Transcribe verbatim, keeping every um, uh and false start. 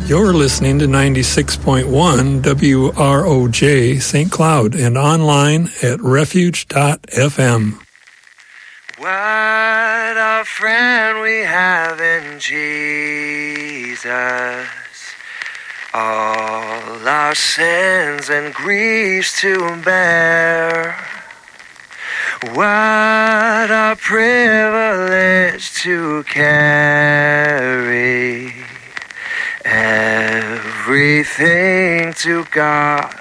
You're listening to ninety-six point one W R O J Saint Cloud and online at refuge dot f m. What a friend we have in Jesus. All our sins and griefs to bear. What a privilege to carry everything to God.